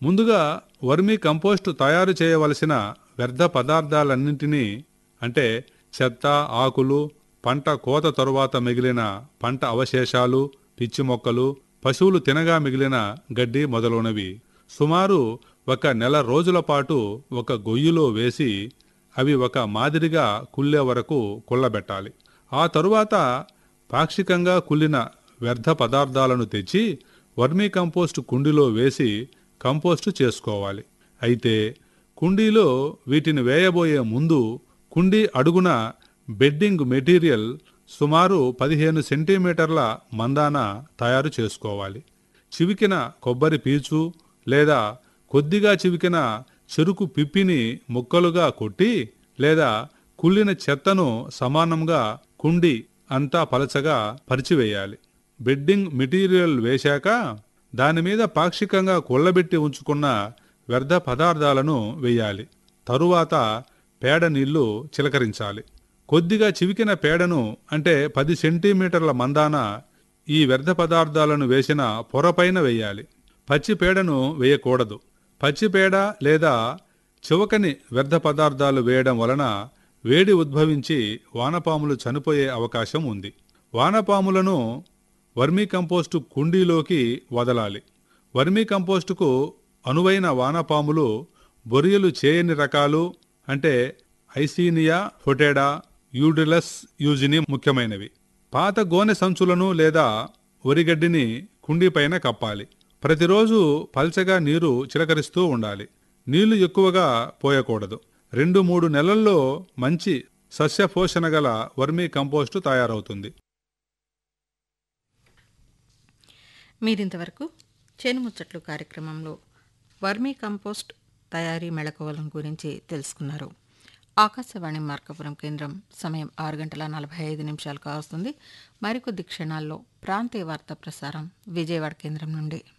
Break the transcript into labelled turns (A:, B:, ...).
A: ముందుగా vermi compost తయారు చేయవలసిన వ్యర్థ పదార్థాలన్నింటినీ అంటే చెత్త, ఆకులు, పంట కోత తరువాత మిగిలిన పంట అవశేషాలు, పిచ్చి మొక్కలు, పశువులు తినగా మిగిలిన గడ్డి మొదలైనవి సుమారు 1 నెల రోజుల పాటు ఒక గొయ్యిలో వేసి అవి ఒక మాదిరిగా కుళ్ళే వరకు కుళ్ళబెట్టాలి. ఆ తరువాత పాక్షికంగా కుళ్ళిన వ్యర్థ పదార్థాలను తెచ్చి వర్మీ కంపోస్టు కుండీలో వేసి కంపోస్టు చేసుకోవాలి. అయితే కుండీలో వీటిని వేయబోయే ముందు కుండీ అడుగున బెడ్డింగ్ మెటీరియల్ సుమారు 15 సెంటీమీటర్ల మందాన తయారు చేసుకోవాలి. చివికిన కొబ్బరి పీచు లేదా కొద్దిగా చివికిన చెరుకు పిప్పిని ముక్కలుగా కొట్టి లేదా కుళ్ళిన చెత్తను సమానంగా కుండీ అంతా పలచగా పరిచివేయాలి. బెడ్డింగ్ మెటీరియల్ వేశాక దానిమీద పాక్షికంగా కొల్లబెట్టి ఉంచుకున్న వ్యర్థ పదార్థాలను వేయాలి. తరువాత పేడ నీళ్లు చిలకరించాలి. కొద్దిగా చివికిన పేడను అంటే 10 సెంటీమీటర్ల మందాన ఈ వ్యర్థ పదార్థాలను వేసిన పొరపైన వేయాలి. పచ్చి పేడను వేయకూడదు. పచ్చిపేడ లేదా చివకని వ్యర్థ పదార్థాలు వేయడం వలన వేడి ఉద్భవించి వానపాములు చనిపోయే అవకాశం ఉంది. వానపాములను వర్మీ కంపోస్టు కుండీలోకి వదలాలి. వర్మీ కంపోస్టుకు అనువైన వానపాములు బొరియలు చేయని రకాలు అంటే ఐసీనియా ఫొటేడా, యూడిలస్ యూజిని ముఖ్యమైనవి. పాత గోనె సంచులను లేదా వరిగడ్డిని కుండీపైన కప్పాలి. ప్రతిరోజు పల్చగా నీరు చిలకరిస్తూ ఉండాలి. నీళ్లు ఎక్కువగా పోయకూడదు. 2-3 నెలల్లో మంచి సస్యపోషణ గల వర్మీ కంపోస్టు తయారవుతుంది.
B: మీరింతవరకు చేనుముచ్చట్లు కార్యక్రమంలో వర్మీ కంపోస్ట్ తయారీ మెళకువల గురించి తెలుసుకున్నారు. ఆకాశవాణి మార్కాపురం కేంద్రం సమయం 6:45 కావస్తుంది. మరికొద్ది క్షణాల్లో ప్రాంతీయ వార్తా ప్రసారం విజయవాడ కేంద్రం నుండి.